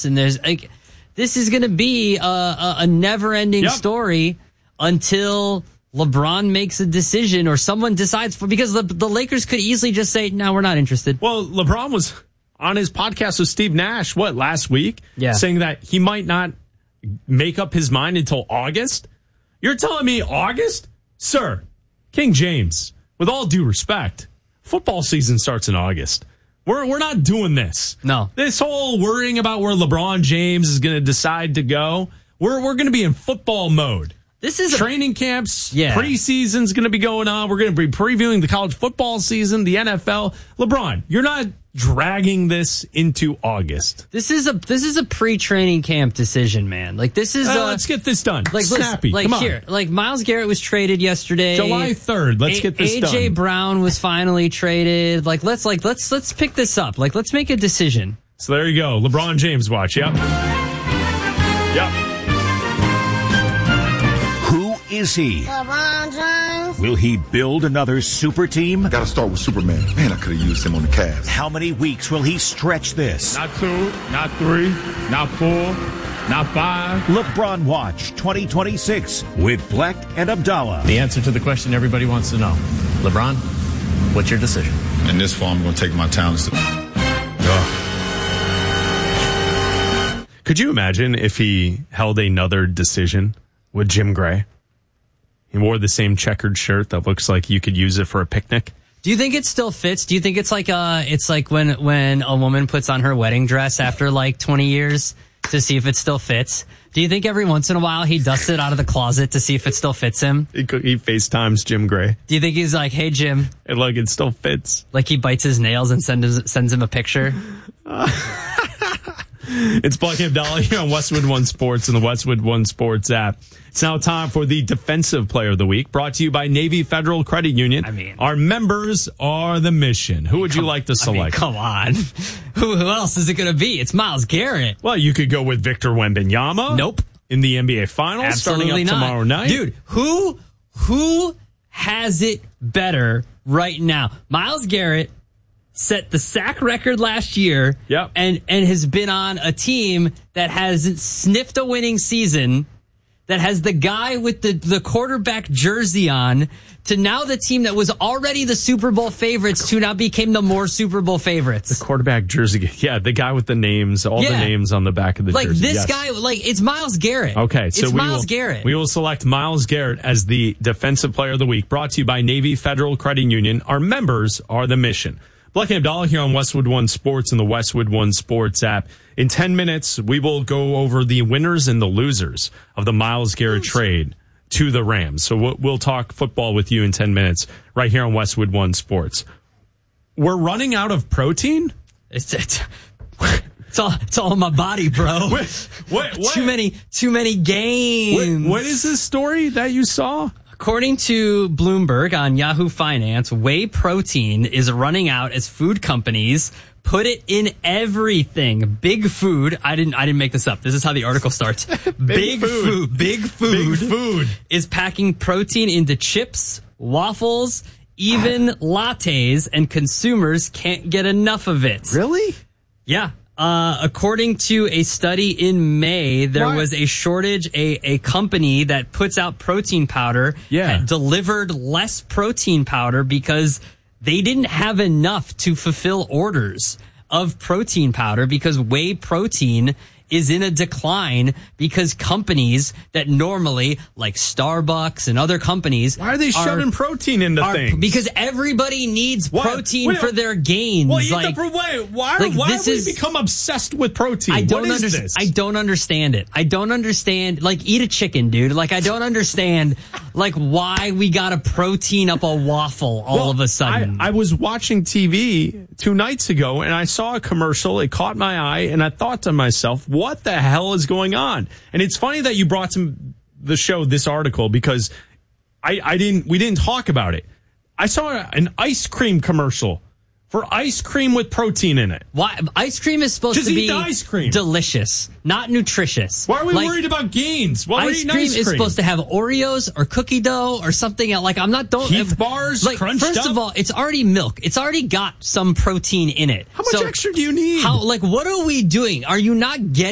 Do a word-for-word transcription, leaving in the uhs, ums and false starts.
this, and there's like, this is going to be a, a, a never-ending yep. story until LeBron makes a decision or someone decides for, because the, the Lakers could easily just say, no, we're not interested. Well, LeBron was on his podcast with Steve Nash, what, last week? Yeah. Saying that he might not make up his mind until August. You're telling me August? Sir, King James, with all due respect, football season starts in August. We're we're not doing this. No. This whole worrying about where LeBron James is going to decide to go, we're we're going to be in football mode. This is training a, camps, yeah. preseason's going to be going on. We're going to be previewing the college football season, the N F L. LeBron, you're not dragging this into August. This is a this is a pre-training camp decision, man. Like this is. Uh, uh, let's get this done. Like snappy. Like Come on. here, like Myles Garrett was traded yesterday, July third. Let's a- get this A J done. A J Brown was finally traded. Like let's like let's let's pick this up. Like let's make a decision. So there you go, LeBron James watch. Yep. Yep. Is he? LeBron James. Will he build another super team? Gotta start with Superman. Man, I could have used him on the Cavs. How many weeks will he stretch this? Not two, not three, not four, not five. LeBron Watch twenty twenty-six with Black and Abdallah. The answer to the question everybody wants to know. LeBron, what's your decision? In this fall, I'm going to take my talents to... Ugh. Could you imagine if he held another decision with Jim Gray? He wore the same checkered shirt that looks like you could use it for a picnic. Do you think it still fits? Do you think it's like uh it's like when when a woman puts on her wedding dress after like twenty years to see if it still fits? Do you think every once in a while he dusts it out of the closet to see if it still fits him? He, he FaceTimes Jim Gray. Do you think he's like, hey, Jim? And look, it still fits. Like he bites his nails and sends, sends him a picture? Uh, it's Black and Abdallah here on Westwood One Sports and the Westwood One Sports app. It's now time for the Defensive Player of the Week, brought to you by Navy Federal Credit Union. I mean, our members are the mission. Who would you like to select? I mean, come on. who, who else is it going to be? It's Myles Garrett. Well, you could go with Victor Wembanyama. Nope. In the N B A Finals, Absolutely starting up not. tomorrow night. Dude, who who has it better right now? Myles Garrett set the sack record last year. Yep. and and has been on a team that hasn't sniffed a winning season, that has the guy with the, the quarterback jersey on, to now the team that was already the Super Bowl favorites to now became the more Super Bowl favorites. The quarterback jersey. Yeah, the guy with the names, all yeah. the names on the back of the like jersey. Like this yes. guy, like it's Myles Garrett. Okay, so it's we Myles will, Garrett. We will select Myles Garrett as the Defensive Player of the Week, brought to you by Navy Federal Credit Union. Our members are the mission. Black and Abdallah here on Westwood One Sports and the Westwood One Sports app. In ten minutes, we will go over the winners and the losers of the Myles Garrett trade to the Rams. So we'll, we'll talk football with you in ten minutes right here on Westwood One Sports. We're running out of protein? It's it's, it's all it's all in my body, bro. What, what, what? Too many too many games. What, what is this story that you saw? According to Bloomberg on Yahoo Finance, whey protein is running out as food companies put it in everything. Big Food. I didn't. I didn't make this up. This is how the article starts. Big, Big food. food. Big food. Big food is packing protein into chips, waffles, even lattes, and consumers can't get enough of it. Really? Yeah. Uh, according to a study in May, there what? was a shortage. A, a company that puts out protein powder yeah. had delivered less protein powder because they didn't have enough to fulfill orders of protein powder, because whey protein is in a decline because companies that normally, like Starbucks and other companies, why are they shoving are, protein into are, things? Because everybody needs what? protein wait, for their gains. Well, like, the, wait, why like why have we is, become obsessed with protein? I don't what is understand. this? I don't understand it. I don't understand. Like, eat a chicken, dude. Like, I don't understand. Like, why we got to protein up a waffle all well, of a sudden. I, I was watching T V two nights ago and I saw a commercial. It caught my eye and I thought to myself, what the hell is going on? And it's funny that you brought to the show this article, because I, I didn't, we didn't talk about it. I saw an ice cream commercial for ice cream with protein in it. Why? Ice cream is supposed Just to eat be the ice cream. delicious, not nutritious. Why are we like, worried about gains? Why ice cream ice is cream? supposed to have Oreos or cookie dough or something else. Like, I'm not don't Heath bars like crunched first up? of all, it's already milk. It's already got some protein in it. How much so extra do you need? How like what are we doing? Are you not getting